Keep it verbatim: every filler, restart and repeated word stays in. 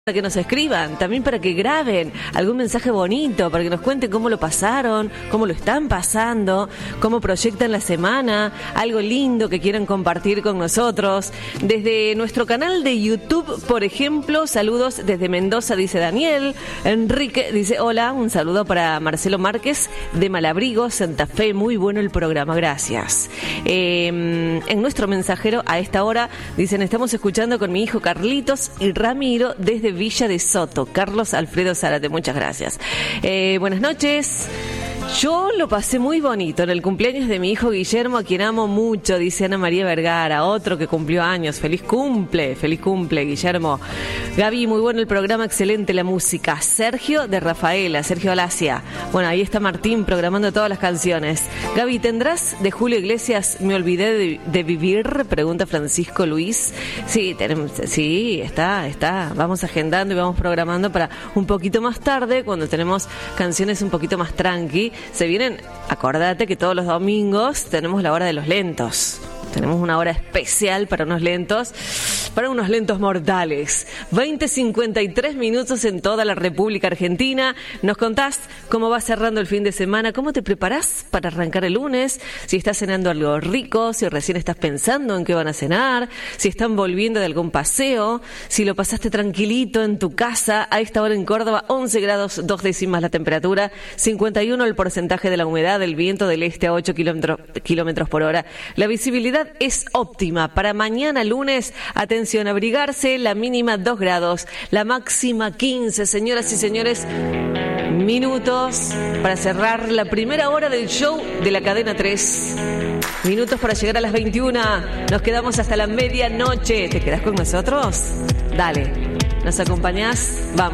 Para que nos escriban, también para que graben algún mensaje bonito, para que nos cuenten cómo lo pasaron, cómo lo están pasando, cómo proyectan la semana, algo lindo que quieran compartir con nosotros. Desde nuestro canal de YouTube, por ejemplo, saludos desde Mendoza, dice Daniel. Enrique dice, hola, un saludo para Marcelo Márquez de Malabrigo, Santa Fe, muy bueno el programa, gracias. Eh, en nuestro mensajero a esta hora dicen, estamos escuchando con mi hijo Carlitos y Ramiro desde Villa de Soto. Carlos Alfredo Zárate, muchas gracias. Eh, buenas noches. Yo lo pasé muy bonito en el cumpleaños de mi hijo Guillermo, a quien amo mucho, dice Ana María Vergara, otro que cumplió años. Feliz cumple, feliz cumple, Guillermo. Gaby, muy bueno el programa, excelente la música. Sergio de Rafaela, Sergio Alasia. Bueno, ahí está Martín programando todas las canciones. Gaby, ¿tendrás de Julio Iglesias Me olvidé de, de vivir? Pregunta Francisco Luis. Sí, tenemos, sí, está, está. Vamos agendando y vamos programando para un poquito más tarde, cuando tenemos canciones un poquito más tranqui. Se vienen, acordate que todos los domingos tenemos la hora de los lentos. Tenemos una hora especial para unos lentos, para unos lentos mortales. veinte cincuenta y tres minutos en toda la República Argentina. Nos contás cómo va cerrando el fin de semana, cómo te preparás para arrancar el lunes, si estás cenando algo rico, si recién estás pensando en qué van a cenar, si están volviendo de algún paseo, si lo pasaste tranquilito en tu casa. A esta hora en Córdoba, once grados, dos décimas la temperatura, cincuenta y uno el porcentaje de la humedad, el viento del este a ocho kilómetros por hora. La visibilidad es óptima. Para mañana lunes, atención, abrigarse, la mínima dos grados, la máxima quince. Señoras y señores, minutos para cerrar la primera hora del show de la cadena tres. Minutos para llegar a las veintiuna. Nos quedamos hasta la medianoche. ¿Te quedás con nosotros? Dale, ¿nos acompañás? Vamos.